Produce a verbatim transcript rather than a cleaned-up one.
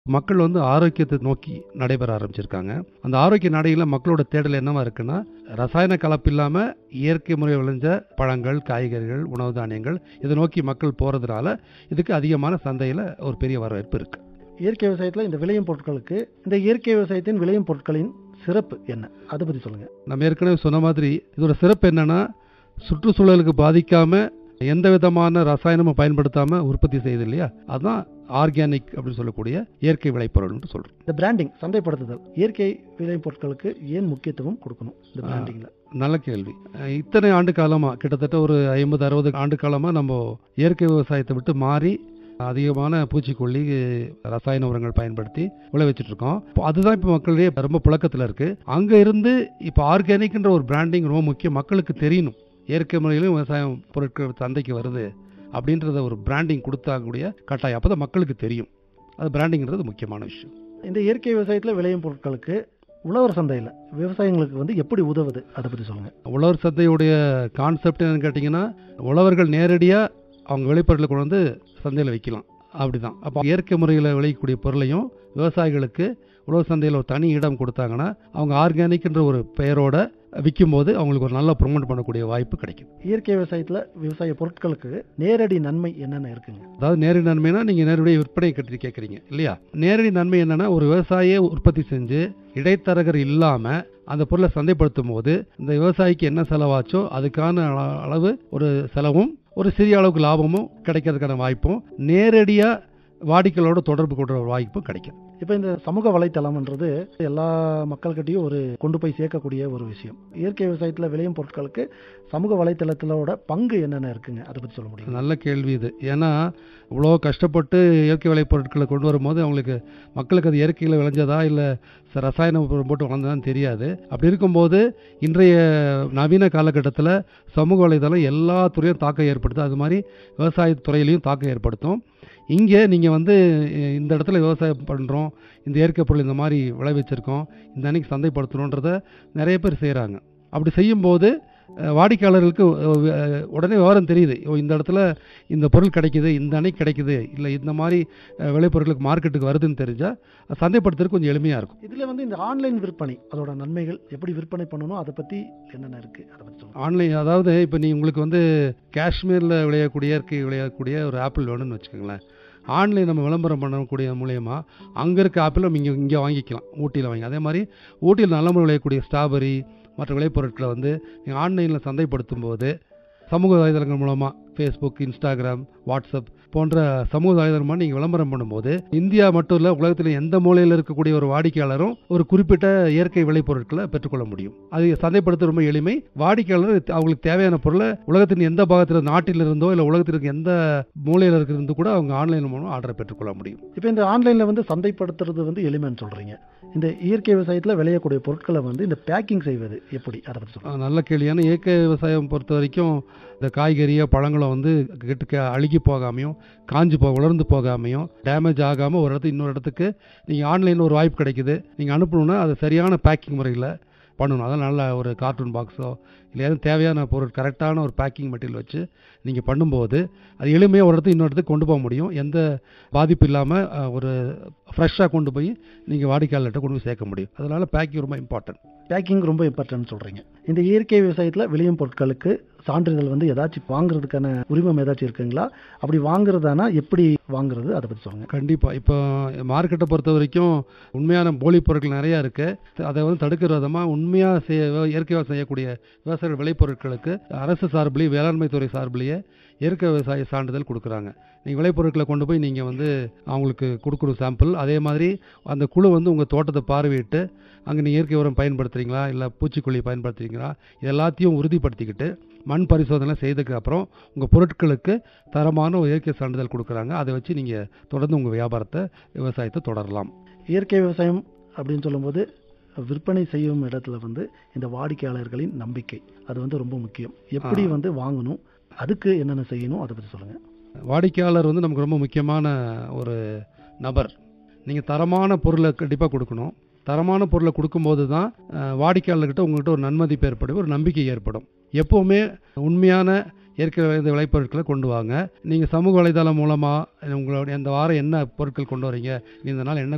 மக்கள் வந்து ஆரோக்கியத்தை நோக்கி நடைபெற ஆரம்பிச்சிருக்காங்க. அந்த ஆரோக்கிய நடையில மக்களோட தேடல் என்னவா இருக்குன்னா, ரசாயன கலப்பு இல்லாம இயற்கை முறை விளைஞ்ச பழங்கள், காய்கறிகள், உணவு தானியங்கள் இதை நோக்கி மக்கள் போறதுனால இதுக்கு அதிகமான சந்தையில ஒரு பெரிய வரவேற்பு இருக்கு. இயற்கை விவசாயத்தில் இந்த விளையும் பொருட்களுக்கு இந்த இயற்கை விவசாயத்தின் விளையும் பொருட்களின் சிறப்பு என்ன, அதை பற்றி சொல்லுங்க. நம்ம ஏற்கனவே சொன்ன மாதிரி இதோட சிறப்பு என்னன்னா, சுற்றுச்சூழலுக்கு பாதிக்காம எந்த விதமான ரசாயனமும் பயன்படுத்தாம உற்பத்தி செய்யுது இல்லையா, அதுதான் ஆர்கானிக் அப்படின்னு சொல்லக்கூடிய இயற்கை விளைபொருள் சொல்றோம். இந்த பிராண்டிங், சந்தைப்படுத்துதல், இயற்கை விளையும் பொருட்களுக்கு ஏன் முக்கியத்துவம் கொடுக்கணும் இந்த பிராண்டிங்ல? நல்ல கேள்வி. இத்தனை ஆண்டு காலமா, கிட்டத்தட்ட ஒரு ஐம்பது அறுபது ஆண்டு காலமா நம்ம இயற்கை விவசாயத்தை விட்டு மாறி அதிகமான பூச்சிக்கொல்லி, ரசாயன உரங்கள் பயன்படுத்தி விளைவிச்சிட்டு இருக்கோம். அதுதான் இப்போ மக்களிடையே ரொம்ப புழக்கத்தில் இருக்கு. அங்க இருந்து இப்போ ஆர்கானிக்ன்ற ஒரு பிராண்டிங் ரொம்ப முக்கியம். மக்களுக்கு தெரியணும் இயற்கை முறையிலும் விவசாயம் பொருட்கள் சந்தைக்கு வருது அப்படின்றத ஒரு பிராண்டிங் கொடுத்தாக்கூடிய கட்டாயம். அப்போதான் மக்களுக்கு தெரியும். அது பிராண்டிங்கிறது முக்கியமான விஷயம். இந்த இயற்கை விவசாயத்தில் விளையும் பொருட்களுக்கு உழவர் சந்தையில் விவசாயிகளுக்கு வந்து எப்படி உதவுது, அதை பற்றி சொல்லுங்க. உழவர் சந்தையுடைய கான்செப்ட் என்னன்னு கேட்டிங்கன்னா, உழவர்கள் நேரடியாக அவங்க விளைபொருட்களை கொண்டு வந்து சந்தையில் விற்கலாம். அப்படிதான். அப்போ இயற்கை முறையில் விளையக்கூடிய பொருளையும் விவசாயிகளுக்கு உழவர் சந்தையில் ஒரு தனி இடம் கொடுத்தாங்கன்னா, அவங்க ஆர்கானிக்ன்ற ஒரு பெயரோட விற்கும் போது அவங்களுக்கு ஒரு நல்ல ப்ரொமோட் பண்ணக்கூடிய வாய்ப்பு கிடைக்கும். இயற்கை விவசாயத்தில் விவசாய பொருட்களுக்கு நேரடி நன்மை என்னென்ன இருக்குங்க? அதாவது நேரடி நன்மைனா நீங்கள் நேரடியாக விற்பனை கட்டி கேட்குறீங்க இல்லையா. நேரடி நன்மை என்னன்னா, ஒரு விவசாயியை உற்பத்தி செஞ்சு இடைத்தரகர் இல்லாமல் அந்த பொருளை சந்தைப்படுத்தும் போது இந்த விவசாயிக்கு என்ன செலவாச்சோ அதுக்கான அளவு ஒரு செலவும் ஒரு சிறிய அளவுக்கு லாபமும் கிடைக்கிறதுக்கான வாய்ப்பும், நேரடியாக வாடிக்கையாளரோட தொடர்பு கொள்ற ஒரு வாய்ப்பும் கிடைக்கும். இப்போ இந்த சமூக வலைத்தளம்ன்றது எல்லா மக்கள்கிட்டையும் ஒரு கொண்டு போய் சேர்க்கக்கூடிய ஒரு விஷயம். இயற்கை விவசாயத்தில் விளையும் பொருட்களுக்கு சமூக வலைத்தளத்திலோட பங்கு என்னென்ன இருக்குங்க, அதை பற்றி சொல்ல முடியும்? நல்ல கேள்வி இது. ஏன்னா இவ்வளோ கஷ்டப்பட்டு இயற்கை விளை பொருட்களை கொண்டு வரும்போது அவங்களுக்கு மக்களுக்கு அது இயற்கையில் விளைஞ்சதா இல்லை ரசாயன போட்டு வளர்ந்ததான்னு தெரியாது. அப்படி இருக்கும்போது இன்றைய நவீன காலகட்டத்தில் சமூக வலைதளம் எல்லா துறையும் தாக்கம் ஏற்படுத்தும். அது மாதிரி விவசாயத்துறையிலையும் தாக்கம் ஏற்படுத்தும். இங்கே நீங்கள் வந்து இந்த இடத்துல விவசாயம் பண்ணுறோம், இந்த இயற்கை பொருள் இந்த மாதிரி விளைவிச்சிருக்கோம், இந்த அன்னைக்கு சந்தைப்படுத்தணுன்றதை நிறைய பேர் செய்கிறாங்க. அப்படி செய்யும்போது வாடிக்கையாளர்களுக்கு உடனே விவரம் தெரியுது. இந்த இடத்துல இந்த பொருள் கிடைக்குது, இந்த அன்னைக்கு கிடைக்குது, இல்லை இந்த மாதிரி விளைபொருட்களுக்கு மார்க்கெட்டுக்கு வருதுன்னு தெரிஞ்சால் சந்தைப்படுத்துறதுக்கு கொஞ்சம் எளிமையாக இருக்கும். இதில் வந்து இந்த ஆன்லைன் விற்பனை, அதோட நன்மைகள், எப்படி விற்பனை பண்ணணும், அதை பற்றி என்னென்ன இருக்குது, அதை பற்றி சொல்லுங்கள். ஆன்லைன், அதாவது இப்போ நீ உங்களுக்கு வந்து காஷ்மீரில் விளையக்கூடிய இயற்கை விளையக்கூடிய ஒரு ஆப்பிள் வேணும்னு வச்சுக்கோங்களேன். ஆன்லைன் நம்ம விளம்பரம் பண்ணக்கூடிய மூலயமா அங்கே இருக்க ஆப்பிள் நம்ம இங்கே இங்கே வாங்கிக்கலாம், ஊட்டியில் வாங்கி. அதே மாதிரி ஊட்டியில் நல்ல முறை விளையக்கூடிய ஸ்ட்ராபெரி மற்ற விளைபொருட்களை வந்து நீங்கள் ஆன்லைனில் சந்தைப்படுத்தும் போது சமூக வலைதளங்கள் மூலமாக ஃபேஸ்புக், இன்ஸ்டாகிராம், வாட்ஸ்அப் போன்ற சமூக வலைதளமாக நீங்கள் விளம்பரம் பண்ணும்போது இந்தியா மட்டும் இல்லை, உலகத்தில் எந்த மூலையில் இருக்கக்கூடிய ஒரு வாடிக்கையாளரும் ஒரு குறிப்பிட்ட இயற்கை விளைபொருட்களை பெற்றுக்கொள்ள முடியும். அது சந்தைப்படுத்த ரொம்ப எளிமை. வாடிக்கையாளர் அவங்களுக்கு தேவையான பொருளை உலகத்தின் எந்த பாகத்தில், நாட்டில் இருந்தோ இல்லை உலகத்தில் இருக்க எந்த மூலையில் இருக்கிறது கூட அவங்க ஆன்லைன் மூலம் ஆர்டரை பெற்றுக்கொள்ள முடியும். இப்போ இந்த ஆன்லைனில் வந்து சந்தைப்படுத்துறது வந்து எளிமைன்னு சொல்கிறீங்க. இந்த இயற்கை விவசாயத்தில் விளையக்கூடிய பொருட்களை வந்து இந்த பேக்கிங் செய்வது எப்படி, அதை பற்றி சொல்லுங்கள். நல்ல கேள்வியான. இயற்கை விவசாயம் பொறுத்த வரைக்கும் இந்த காய்கறியோ பழங்களோ வந்து கிட்ட அழுகி போகாமையும் காஞ்சி போக உலர்ந்து போகாமையும் டேமேஜ் ஆகாமல் ஒரு இடத்துக்கு இன்னொரு இடத்துக்கு நீங்கள் ஆன்லைனில் ஒரு வாய்ப்பு கிடைக்குது, நீங்கள் அனுப்பணுன்னா அது சரியான பேக்கிங் முறையில் பண்ணணும். அதனால் நல்ல ஒரு கார்ட்டூன் பாக்ஸோ இல்லை எதுவும் தேவையான பொருள் கரெக்டான ஒரு பேக்கிங் மெட்டீரியல் வச்சு நீங்கள் பண்ணும்போது அது எளிமையாக ஒரு இடத்துக்கு இன்னொரு இடத்துக்கு கொண்டு போக முடியும். எந்த பாதிப்பு இல்லாமல் ஒரு ஃப்ரெஷ்ஷாக கொண்டு போய் நீங்கள் வாடிக்கையாளர்கிட்ட கொண்டு போய் சேர்க்க முடியும். அதனால் பேக்கிங் ரொம்ப இம்பார்ட்டன்ட். பேக்கிங் ரொம்ப இம்பார்ட்டன்ட் சொல்கிறீங்க. இந்த இயற்கை விவசாயத்தில் விளையும் பொருட்களுக்கு சான்றிதழ் வந்து ஏதாச்சும் வாங்குறதுக்கான உரிமம் ஏதாச்சும் இருக்குங்களா? அப்படி வாங்குறதானா எப்படி வாங்குறது, அதை பற்றி சொல்லுங்கள். கண்டிப்பாக. இப்போ மார்க்கெட்டை பொறுத்த வரைக்கும் உண்மையான போலி பொருட்கள் நிறையா இருக்குது. அதை வந்து தடுக்கிற விதமாக உண்மையாக செய்ய இயற்கையாக செய்யக்கூடிய விவசாய விளைபொருட்களுக்கு அரசு சார்பிலேயே வேளாண்மை துறை சார்பிலேயே இயற்கை விவசாய சான்றிதழ் கொடுக்குறாங்க. நீங்கள் விளைபொருட்களை கொண்டு போய் நீங்கள் வந்து அவங்களுக்கு கொடுக்கணும் சாம்பிள். அதே மாதிரி அந்த குழு வந்து உங்கள் தோட்டத்தை பார்வையிட்டு அங்கே நீங்கள் இயற்கை உரம் பயன்படுத்துகிறீங்களா இல்லை பூச்சிக்கொல்லி பயன்படுத்துகிறீங்களா எல்லாத்தையும் உறுதிப்படுத்திக்கிட்டு மண் பரிசோதனை செய்ததுக்கு அப்புறம் உங்கள் பொருட்களுக்கு தரமான ஒரு இயற்கை சான்றிதழ் கொடுக்குறாங்க. அதை வச்சு நீங்கள் தொடர்ந்து உங்கள் வியாபாரத்தை விவசாயத்தை தொடரலாம். இயற்கை விவசாயம் அப்படின்னு சொல்லும்போது விற்பனை செய்யும் இடத்துல வந்து இந்த வாடிக்கையாளர்களின் நம்பிக்கை அது வந்து ரொம்ப முக்கியம். எப்படி வந்து வாங்கணும், அதுக்கு என்னென்ன செய்யணும், அதை பற்றி சொல்லுங்கள். வாடிக்கையாளர் வந்து நமக்கு ரொம்ப முக்கியமான ஒரு நபர். நீங்கள் தரமான பொருளை கண்டிப்பாக கொடுக்கணும். தரமான பொருளை கொடுக்கும்போது தான் வாடிக்கையாளர்கிட்ட உங்கள்கிட்ட ஒரு நன்மதிப்பு ஏற்படும், ஒரு நம்பிக்கை ஏற்படும். எப்போவுமே உண்மையான இயற்கை விளைபொருட்களை கொண்டு வாங்க. நீங்கள் சமூக வலைதளம் மூலமாக உங்களுடைய இந்த வாரம் என்ன பொருட்கள் கொண்டு வரீங்க, இந்த நாள் என்ன